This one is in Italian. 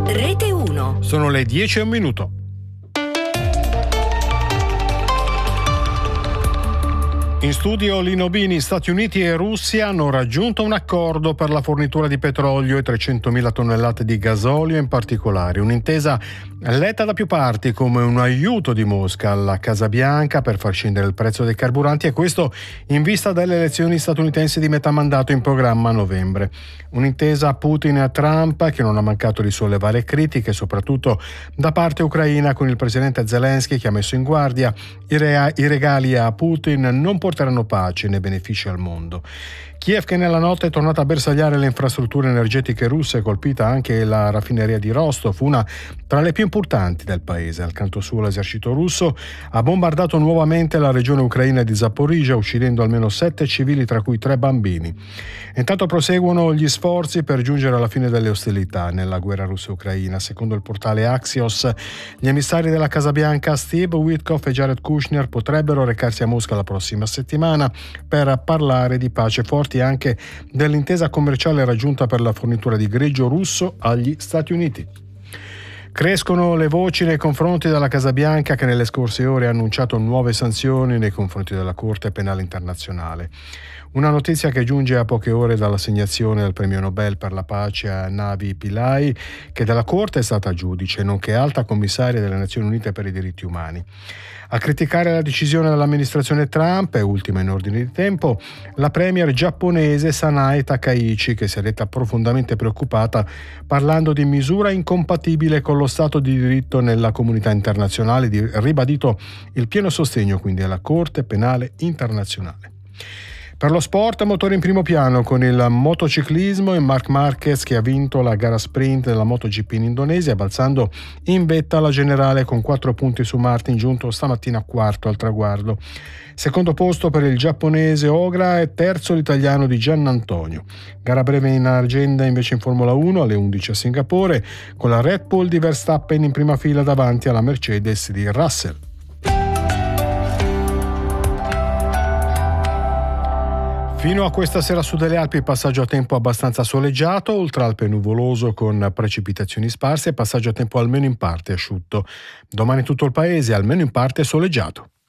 Rete 1. Sono le 10:01. In studio Lino Bini. Stati Uniti e Russia hanno raggiunto un accordo per la fornitura di petrolio e 300.000 tonnellate di gasolio in particolare. Un'intesa letta da più parti come un aiuto di Mosca alla Casa Bianca per far scendere il prezzo dei carburanti, e questo in vista delle elezioni statunitensi di metà mandato in programma a novembre. Un'intesa Putin-Trump che non ha mancato di sollevare critiche, soprattutto da parte ucraina, con il presidente Zelensky che ha messo in guardia: i regali a Putin non porteranno pace né benefici al mondo. Kiev, che nella notte è tornata a bersagliare le infrastrutture energetiche russe, colpita anche la raffineria di Rostov, una tra le più importanti del paese. Al canto suo l'esercito russo ha bombardato nuovamente la regione ucraina di Zaporizhzhia, uccidendo almeno 7 civili, tra cui 3 bambini. Intanto proseguono gli sforzi per giungere alla fine delle ostilità nella guerra russo-ucraina. Secondo il portale Axios, gli emissari della Casa Bianca Steve Witkoff e Jared Kushner potrebbero recarsi a Mosca la prossima settimana per parlare di pace, forti anche dell'intesa commerciale raggiunta per la fornitura di greggio russo agli Stati Uniti. Crescono le voci nei confronti della Casa Bianca, che nelle scorse ore ha annunciato nuove sanzioni nei confronti della Corte Penale Internazionale. Una notizia che giunge a poche ore dall'assegnazione del premio Nobel per la pace a Navi Pillay, che dalla Corte è stata giudice, nonché alta commissaria delle Nazioni Unite per i diritti umani. A criticare la decisione dell'amministrazione Trump, e ultima in ordine di tempo, la premier giapponese Sanae Takaichi, che si è detta profondamente preoccupata, parlando di misura incompatibile con lo Stato di diritto nella comunità internazionale, ribadito il pieno sostegno quindi alla Corte Penale Internazionale. Per lo sport, motore in primo piano con il motociclismo e Marc Marquez, che ha vinto la gara sprint della MotoGP in Indonesia, balzando in vetta alla generale con 4 punti su Martin, giunto stamattina quarto al traguardo. Secondo posto per il giapponese Ogra e terzo l'italiano di Giannantonio. Gara breve in agenda invece in Formula 1 alle 11 a Singapore, con la Red Bull di Verstappen in prima fila davanti alla Mercedes di Russell. Fino a questa sera su delle Alpi passaggio a tempo abbastanza soleggiato, oltre Alpe nuvoloso con precipitazioni sparse e passaggio a tempo almeno in parte asciutto. Domani tutto il paese almeno in parte soleggiato.